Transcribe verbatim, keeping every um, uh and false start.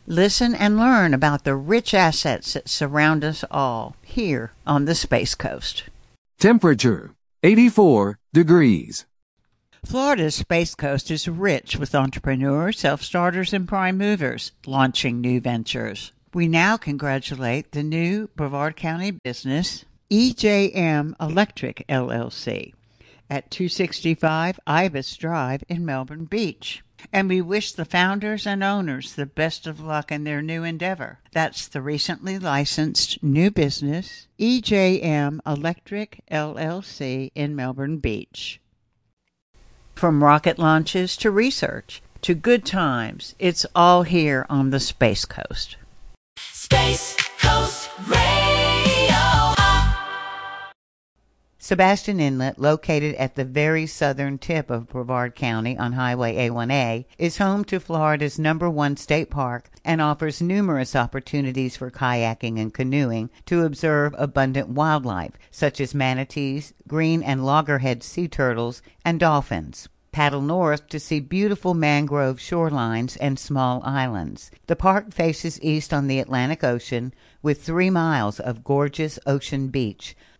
Listen and learn about the rich assets that surround us all here on the Space Coast. Temperature, eighty-four degrees. Florida's Space Coast is rich with entrepreneurs, self-starters, and prime movers launching new ventures. We now congratulate the new Brevard County business, E J M Electric L L C, at two sixty-five Ibis Drive in Melbourne Beach. And we wish the founders and owners the best of luck in their new endeavor. That's the recently licensed new business, E J M Electric L L C in Melbourne Beach. From rocket launches to research to good times, it's all here on the Space Coast. Space Coast Radio. Sebastian Inlet, located at the very southern tip of Brevard County on Highway A one A, is home to Florida's number one state park and offers numerous opportunities for kayaking and canoeing to observe abundant wildlife, such as manatees, green and loggerhead sea turtles, and dolphins. Paddle north to see beautiful mangrove shorelines and small islands. The park faces east on the Atlantic Ocean with three miles of gorgeous ocean beach,